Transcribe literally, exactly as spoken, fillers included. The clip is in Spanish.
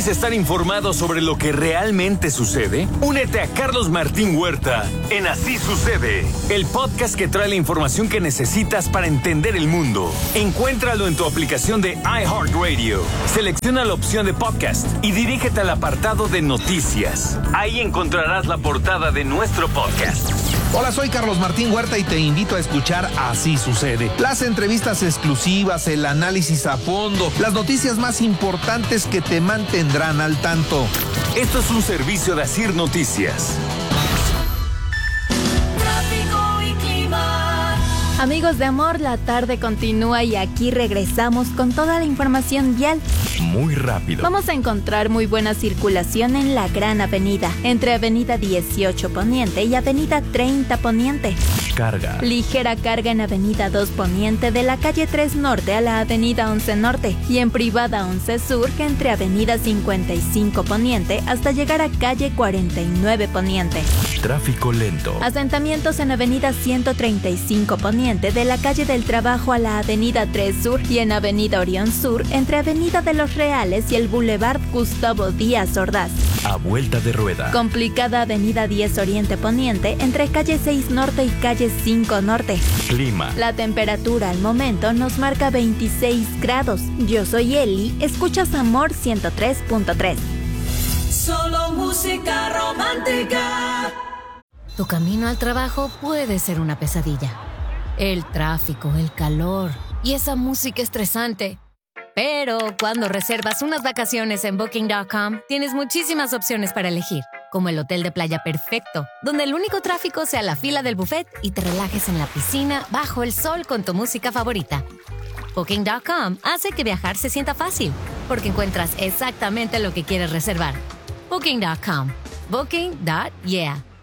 ¿Quieres estar informado sobre lo que realmente sucede? Únete a Carlos Martín Huerta en Así Sucede, el podcast que trae la información que necesitas para entender el mundo. Encuéntralo en tu aplicación de iHeartRadio. Selecciona la opción de podcast y dirígete al apartado de noticias. Ahí encontrarás la portada de nuestro podcast. Hola, soy Carlos Martín Huerta y te invito a escuchar Así Sucede. Las entrevistas exclusivas, el análisis a fondo, las noticias más importantes que te mantendrán al tanto. Esto es un servicio de Asir Noticias. Amigos de amor, la tarde continúa y aquí regresamos con toda la información vial. Muy rápido. Vamos a encontrar muy buena circulación en la Gran Avenida, entre Avenida dieciocho Poniente y Avenida treinta Poniente. Carga. Ligera carga en Avenida dos Poniente de la calle tres Norte a la Avenida once Norte y en Privada once Sur que entre Avenida cincuenta y cinco Poniente hasta llegar a calle cuarenta y nueve Poniente. Tráfico lento. Asentamientos en Avenida ciento treinta y cinco Poniente de la calle del Trabajo a la Avenida tres Sur y en Avenida Orión Sur entre Avenida de los Reales y el Boulevard Gustavo Díaz Ordaz. A vuelta de rueda. Complicada Avenida diez Oriente Poniente entre calle seis Norte y calle cinco Norte. Clima. La temperatura al momento nos marca veintiséis grados. Yo soy Eli, escuchas Amor ciento tres punto tres. Solo música romántica. Tu camino al trabajo puede ser una pesadilla. El tráfico, el calor y esa música estresante. Pero cuando reservas unas vacaciones en Booking punto com, tienes muchísimas opciones para elegir, como el hotel de playa perfecto, donde el único tráfico sea la fila del buffet y te relajes en la piscina bajo el sol con tu música favorita. Booking punto com hace que viajar se sienta fácil, porque encuentras exactamente lo que quieres reservar. Booking punto com. Booking punto yeah.